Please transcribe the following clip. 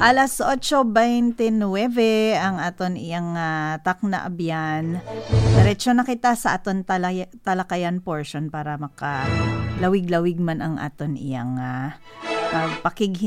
Alas 8:29 ang aton iyang takna abyan. Diretso na kita sa aton talakayan portion para makalawig-lawig man ang aton iyang pakighin